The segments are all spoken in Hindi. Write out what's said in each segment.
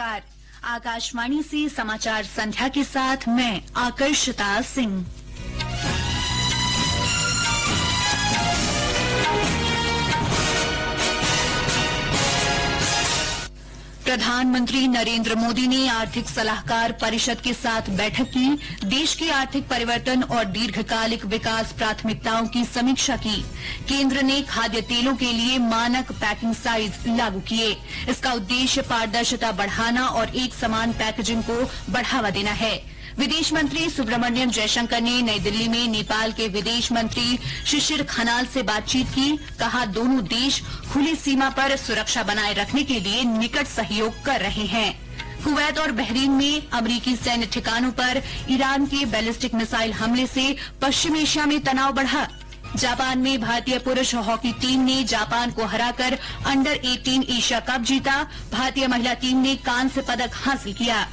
नमस्कार। आकाशवाणी से समाचार संध्या के साथ मैं आकर्षिता सिंह। प्रधानमंत्री नरेंद्र मोदी ने आर्थिक सलाहकार परिषद के साथ बैठक की। देश के आर्थिक परिवर्तन और दीर्घकालिक विकास प्राथमिकताओं की समीक्षा की। केंद्र ने खाद्य तेलों के लिए मानक पैकिंग साइज लागू किए। इसका उद्देश्य पारदर्शिता बढ़ाना और एक समान पैकेजिंग को बढ़ावा देना है। विदेश मंत्री सुब्रमण्यम जयशंकर ने नई दिल्ली में नेपाल के विदेश मंत्री शिशिर खनाल से बातचीत की। कहा, दोनों देश खुली सीमा पर सुरक्षा बनाए रखने के लिए निकट सहयोग कर रहे हैं। कुवैत और बहरीन में अमेरिकी सैन्य ठिकानों पर ईरान के बैलिस्टिक मिसाइल हमले से पश्चिम एशिया में तनाव बढ़ा। जापान में भारतीय पुरुष हॉकी टीम ने जापान को हराकर अंडर 18 एशिया कप जीता। भारतीय महिला टीम ने कांस्य पदक हासिल किया।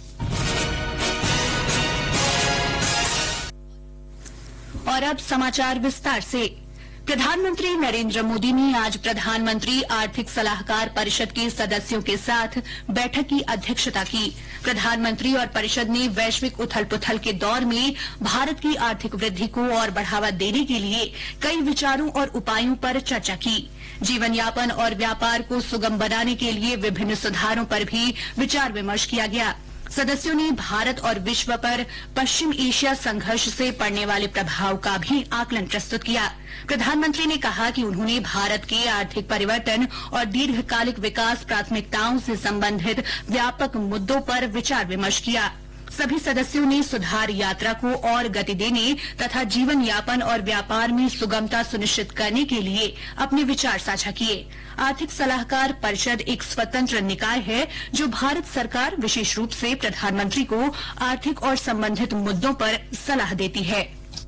और अब समाचार विस्तार से। प्रधानमंत्री नरेंद्र मोदी ने आज प्रधानमंत्री आर्थिक सलाहकार परिषद के सदस्यों के साथ बैठक की अध्यक्षता की। प्रधानमंत्री और परिषद ने वैश्विक उथल-पुथल के दौर में भारत की आर्थिक वृद्धि को और बढ़ावा देने के लिए कई विचारों और उपायों पर चर्चा की। जीवन यापन और व्यापार को सुगम बनाने के लिए विभिन्न सुधारों पर भी विचार विमर्श किया गया। सदस्यों ने भारत और विश्व पर पश्चिम एशिया संघर्ष से पड़ने वाले प्रभाव का भी आकलन प्रस्तुत किया। प्रधानमंत्री ने कहा कि उन्होंने भारत के आर्थिक परिवर्तन और दीर्घकालिक विकास प्राथमिकताओं से संबंधित व्यापक मुद्दों पर विचार विमर्श किया। सभी सदस्यों ने सुधार यात्रा को और गति देने तथा जीवन यापन और व्यापार में सुगमता सुनिश्चित करने के लिए अपने विचार साझा किए। आर्थिक सलाहकार परिषद एक स्वतंत्र निकाय है जो भारत सरकार, विशेष रूप से प्रधानमंत्री को आर्थिक और संबंधित मुद्दों पर सलाह देती है।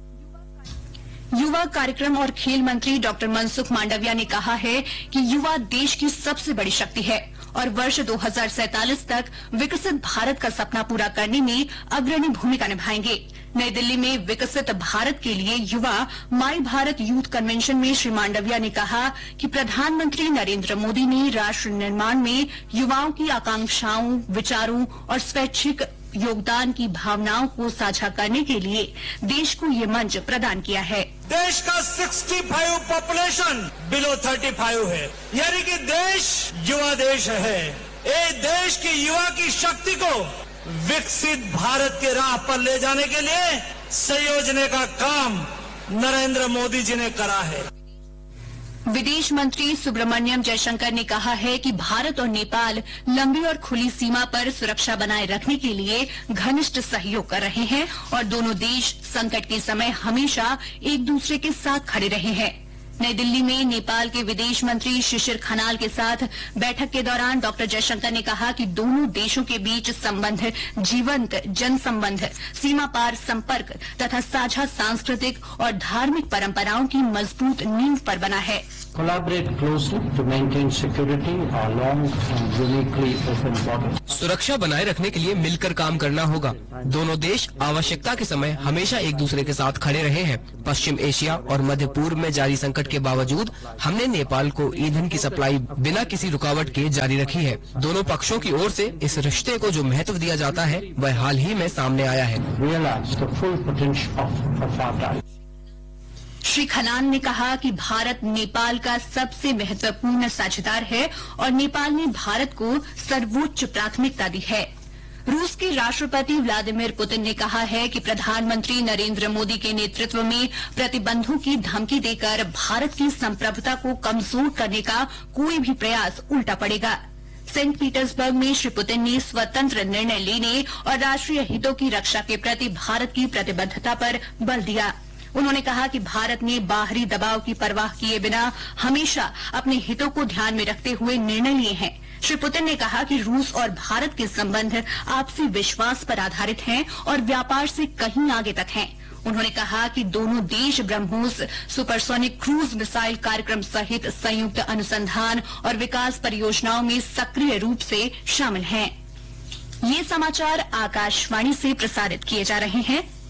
युवा कार्यक्रम और खेल मंत्री डॉक्टर मनसुख मांडविया ने कहा है कि युवा देश की सबसे बड़ी शक्ति है और वर्ष 2047 तक विकसित भारत का सपना पूरा करने में अग्रणी भूमिका निभाएंगे। नई दिल्ली में विकसित भारत के लिए युवा माई भारत यूथ कन्वेंशन में श्री मांडविया ने कहा कि प्रधानमंत्री नरेंद्र मोदी ने राष्ट्र निर्माण में युवाओं की आकांक्षाओं, विचारों और स्वैच्छिक योगदान की भावनाओं को साझा करने के लिए देश को ये मंच प्रदान किया है। देश का 65 पॉपुलेशन बिलो 35 है, यानी कि देश युवा देश है। ये देश के युवा की शक्ति को विकसित भारत के राह पर ले जाने के लिए संयोजने का काम नरेंद्र मोदी जी ने करा है। विदेश मंत्री सुब्रमण्यम जयशंकर ने कहा है कि भारत और नेपाल लंबी और खुली सीमा पर सुरक्षा बनाए रखने के लिए घनिष्ठ सहयोग कर रहे हैं और दोनों देश संकट के समय हमेशा एक दूसरे के साथ खड़े रहे हैं। नई दिल्ली में नेपाल के विदेश मंत्री शिशिर खनाल के साथ बैठक के दौरान डॉक्टर जयशंकर ने कहा कि दोनों देशों के बीच संबंध जीवंत जनसंबंध, सीमा पार संपर्क तथा साझा सांस्कृतिक और धार्मिक परंपराओं की मजबूत नींव पर बना है। Collaborate closely to maintain security along and uniquely open borders. सुरक्षा बनाए रखने के लिए मिलकर काम करना होगा। दोनों देश आवश्यकता के समय हमेशा एक दूसरे के साथ खड़े रहे हैं। पश्चिम एशिया और मध्य पूर्व में जारी संकट के बावजूद हमने नेपाल को ईंधन की सप्लाई बिना किसी रुकावट के जारी रखी है। दोनों पक्षों की ओर से इस रिश्ते को जो महत्व दिया जाता है वह हाल ही में सामने आया है। Realize the full potential of our ties. Shri Khanal ने कहा कि भारत नेपाल का सबसे महत्वपूर्ण साझेदार है और नेपाल ने भारत को सर्वोच्च प्राथमिकता दी है। रूस के राष्ट्रपति व्लादिमीर पुतिन ने कहा है कि प्रधानमंत्री नरेंद्र मोदी के नेतृत्व में प्रतिबंधों की धमकी देकर भारत की संप्रभुता को कमजोर करने का कोई भी प्रयास उल्टा पड़ेगा। सेंट पीटर्सबर्ग में श्री पुतिन ने स्वतंत्र निर्णय लेने और राष्ट्रीय हितों की रक्षा के प्रति भारत की प्रतिबद्धता पर बल दिया। उन्होंने कहा कि भारत ने बाहरी दबाव की परवाह किए बिना हमेशा अपने हितों को ध्यान में रखते हुए निर्णय लिए हैं। श्री पुतिन ने कहा कि रूस और भारत के संबंध आपसी विश्वास पर आधारित हैं और व्यापार से कहीं आगे तक हैं। उन्होंने कहा कि दोनों देश ब्रह्मोस सुपरसोनिक क्रूज मिसाइल कार्यक्रम सहित संयुक्त अनुसंधान और विकास परियोजनाओं में सक्रिय रूप से शामिल हैं। ये समाचार आकाशवाणी से प्रसारित किए जा रहे हैं।